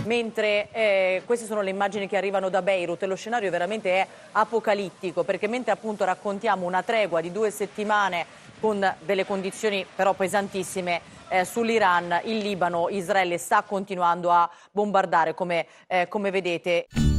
mentre queste sono le immagini che arrivano da Beirut e lo scenario veramente è apocalittico, perché mentre appunto raccontiamo una tregua di 2 settimane con delle condizioni però pesantissime sull'Iran, il Libano, Israele sta continuando a bombardare come vedete.